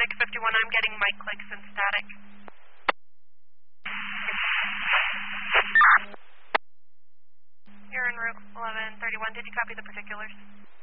Medic 51, I'm getting mic clicks and static. You're en route 1131. Did you copy the particulars?